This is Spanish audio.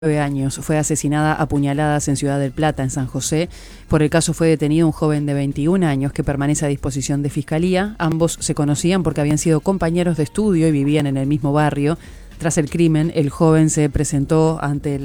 años. Fue asesinada a puñaladas en Ciudad del Plata, en San José. Por el caso fue detenido un joven de 21 años que permanece a disposición de Fiscalía. Ambos se conocían porque habían sido compañeros de estudio y vivían en el mismo barrio. Tras el crimen, el joven se presentó ante